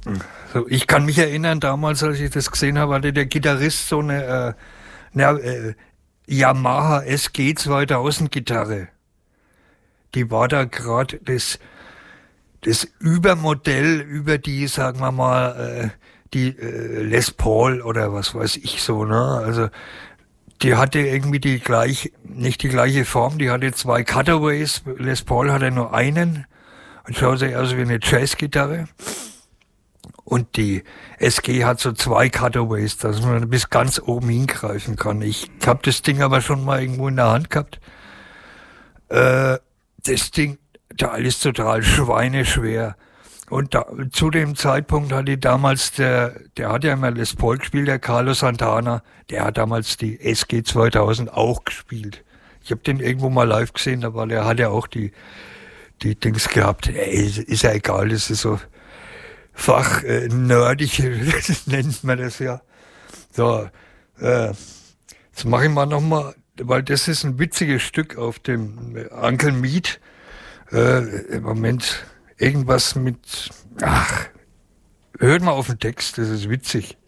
So, ich kann mich erinnern, damals, als ich das gesehen habe, hatte der Gitarrist so eine Yamaha SG 2000 Gitarre. Die war da gerade das Übermodell über die, sagen wir mal, die Les Paul oder was weiß ich so, ne? Also die hatte irgendwie nicht die gleiche Form, die hatte zwei Cutaways. Les Paul hatte nur einen und schaute aus wie eine Jazzgitarre. Und die SG hat so zwei Cutaways, dass man bis ganz oben hingreifen kann. Ich habe das Ding aber schon mal irgendwo in der Hand gehabt. Das Ding, da ist total schweineschwer. Und zu dem Zeitpunkt hatte damals der hat ja immer Les Paul gespielt, der Carlos Santana, der hat damals die SG 2000 auch gespielt. Ich habe den irgendwo mal live gesehen, aber der hat ja auch die Dings gehabt. Ist ja egal, das ist so nerdig, nennt man das ja. So, jetzt mache ich mal nochmal, weil das ist ein witziges Stück auf dem Uncle Meat. Im Moment irgendwas mit, hört mal auf den Text, das ist witzig.